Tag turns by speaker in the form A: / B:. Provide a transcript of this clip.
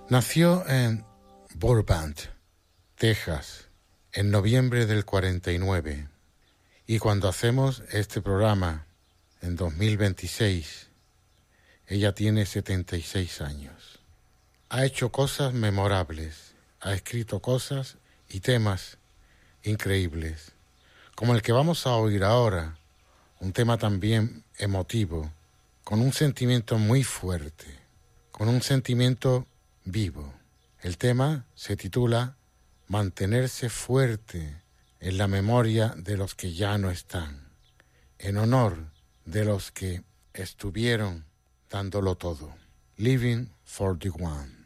A: Nació en Burbank, Texas, en noviembre del 49, y cuando hacemos este programa en 2026, ella tiene 76 años. Ha hecho cosas memorables, ha escrito cosas y temas increíbles, como el que vamos a oír ahora, un tema también emotivo, con un sentimiento muy fuerte, con un sentimiento vivo. El tema se titula Mantenerse fuerte en la memoria de los que ya no están, en honor de los que estuvieron dándolo todo. Living for the One.